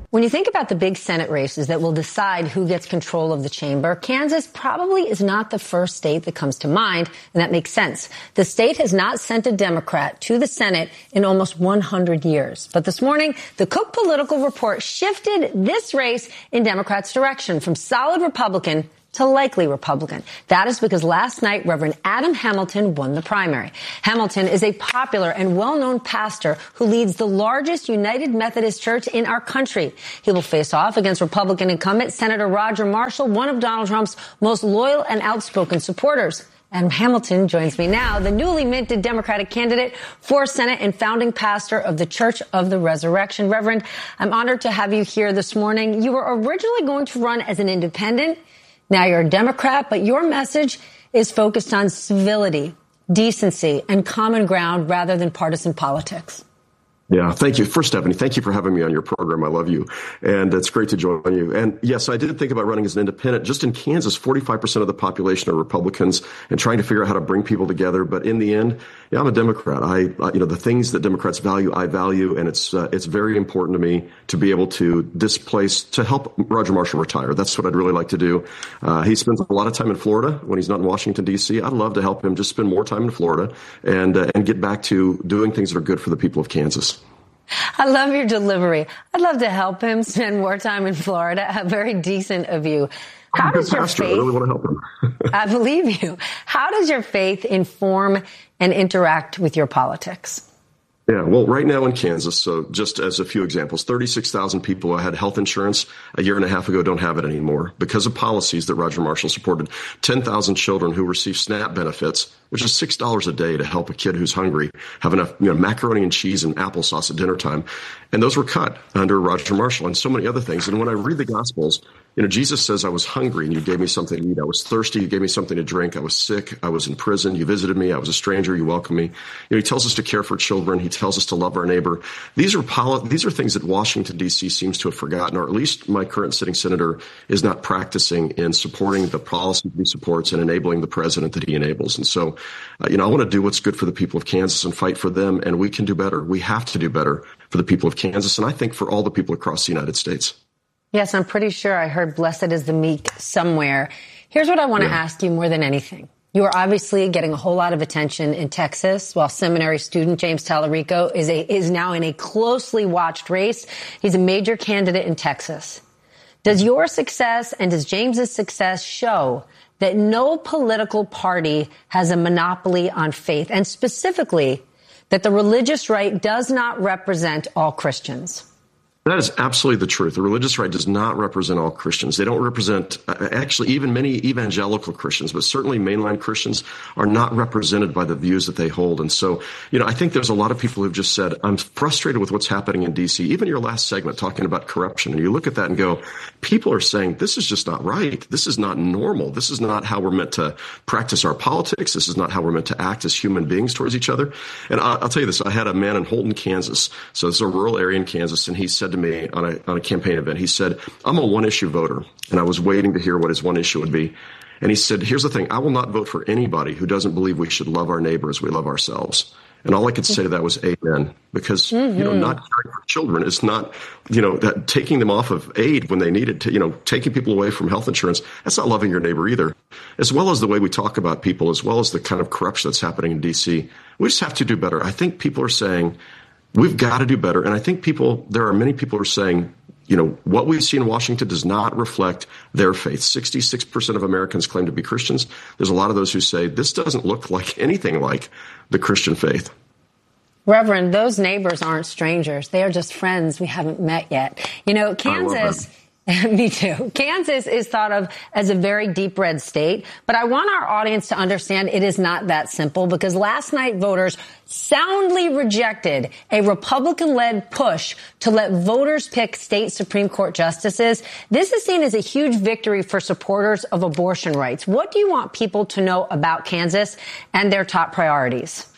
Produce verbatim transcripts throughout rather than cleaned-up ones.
When you think about the big Senate races that will decide who gets control of the chamber, Kansas probably is not the first state that comes to mind, and that makes sense. The state has not sent a Democrat to the Senate in almost one hundred years. But this morning, the Cook Political Report shifted this race in Democrats' direction from solid Republican to likely Republican. That is because last night, Reverend Adam Hamilton won the primary. Hamilton is a popular and well-known pastor who leads the largest United Methodist Church in our country. He will face off against Republican incumbent Senator Roger Marshall, one of Donald Trump's most loyal and outspoken supporters. Adam Hamilton joins me now, the newly minted Democratic candidate for Senate and founding pastor of the Church of the Resurrection. Reverend, I'm honored to have you here this morning. You were originally going to run as an independent. Now you're a Democrat, but your message is focused on civility, decency, and common ground rather than partisan politics. Yeah, thank you. First, Stephanie, thank you for having me on your program. I love you. And it's great to join you. And yes, I did think about running as an independent. Just in Kansas, forty-five percent of the population are Republicans and trying to figure out how to bring people together. But in the end, yeah, I'm a Democrat. I, uh, you know, the things that Democrats value, I value. And it's, uh, it's very important to me to be able to displace, to help Roger Marshall retire. That's what I'd really like to do. Uh, he spends a lot of time in Florida when he's not in Washington, D C. I'd love to help him just spend more time in Florida and, uh, and get back to doing things that are good for the people of Kansas. I love your delivery. I'd love to help him spend more time in Florida. How very decent of you. How does your faith, I really want to help him. I believe you. How does your faith inform and interact with your politics? Yeah, well, right now in Kansas, so just as a few examples, thirty-six thousand people who had health insurance a year and a half ago don't have it anymore because of policies that Roger Marshall supported. ten thousand children who receive SNAP benefits, which is six dollars a day to help a kid who's hungry have enough, you know, macaroni and cheese and applesauce at dinner time. And those were cut under Roger Marshall and so many other things. And when I read the Gospels, you know, Jesus says, I was hungry and you gave me something to eat. I was thirsty. You gave me something to drink. I was sick. I was in prison. You visited me. I was a stranger. You welcomed me. You know, he tells us to care for children. He tells us to love our neighbor. These are poli- these are things that Washington, D C seems to have forgotten, or at least my current sitting senator is not practicing in supporting the policies he supports and enabling the president that he enables. And so, uh, you know, I want to do what's good for the people of Kansas and fight for them. And we can do better. We have to do better for the people of Kansas. And I think for all the people across the United States. Yes, I'm pretty sure I heard blessed is the meek somewhere. Here's what I want to yeah. ask you more than anything. You are obviously getting a whole lot of attention in Texas, while seminary student James Tallarico is a, is now in a closely watched race. He's a major candidate in Texas. Does your success and does James's success show that no political party has a monopoly on faith, and specifically that the religious right does not represent all Christians? That is absolutely the truth. The religious right does not represent all Christians. They don't represent, uh, actually, even many evangelical Christians, but certainly mainline Christians are not represented by the views that they hold. And so, you know, I think there's a lot of people who've just said, I'm frustrated with what's happening in D C. Even your last segment talking about corruption. And you look at that and go, people are saying, this is just not right. This is not normal. This is not how we're meant to practice our politics. This is not how we're meant to act as human beings towards each other. And I'll, I'll tell you this. I had a man in Holton, Kansas. So it's a rural area in Kansas. And he said to me on a, on a campaign event, he said, I'm a one issue voter. And I was waiting to hear what his one issue would be. And he said, here's the thing. I will not vote for anybody who doesn't believe we should love our neighbor as we love ourselves. And all I could say to that was amen, because, mm-hmm. you know, not caring for children is not, you know, that taking them off of aid when they need it to, you know, taking people away from health insurance. That's not loving your neighbor either, as well as the way we talk about people, as well as the kind of corruption that's happening in D C. We just have to do better. I think people are saying we've got to do better. And I think people, there are many people who are saying, you know, what we see in Washington does not reflect their faith. sixty-six percent of Americans claim to be Christians. There's a lot of those who say this doesn't look like anything like the Christian faith. Reverend, those neighbors aren't strangers. They are just friends we haven't met yet. You know, Kansas, me too. Kansas is thought of as a very deep red state, but I want our audience to understand it is not that simple, because last night voters soundly rejected a Republican-led push to let voters pick state Supreme Court justices. This is seen as a huge victory for supporters of abortion rights. What do you want people to know about Kansas and their top priorities?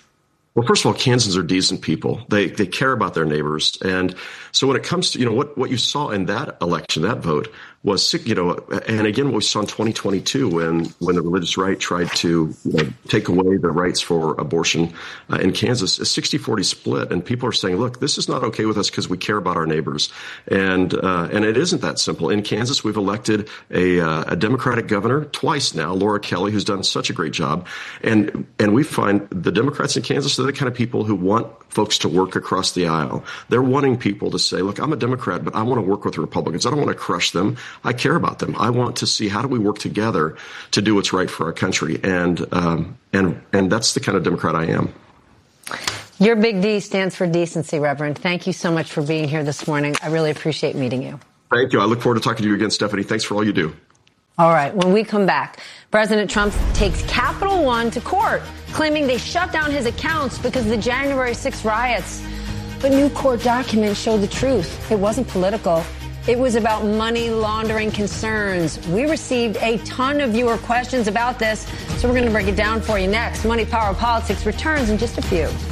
Well, first of all, Kansans are decent people. They they care about their neighbors. And so when it comes to, you know, what, what you saw in that election, that vote was, you know, and again, what we saw in twenty twenty-two when, when the religious right tried to, you know, take away the rights for abortion uh, in Kansas, a sixty forty split. And people are saying, look, this is not okay with us because we care about our neighbors. And, uh, and it isn't that simple. In Kansas, we've elected a, uh, a Democratic governor twice now, Laura Kelly, who's done such a great job. And, and we find the Democrats in Kansas, they're the kind of people who want folks to work across the aisle. They're wanting people to say, look, I'm a Democrat, but I want to work with the Republicans. I don't want to crush them. I care about them. I want to see how do we work together to do what's right for our country. And, um, and, and that's the kind of Democrat I am. Your big D stands for decency, Reverend. Thank you so much for being here this morning. I really appreciate meeting you. Thank you. I look forward to talking to you again, Stephanie. Thanks for all you do. All right. When we come back, President Trump takes Capital One to court, claiming they shut down his accounts because of the January sixth riots. But new court documents show the truth. It wasn't political. It was about money laundering concerns. We received a ton of viewer questions about this, so we're going to break it down for you next. Money, Power, Politics returns in just a few.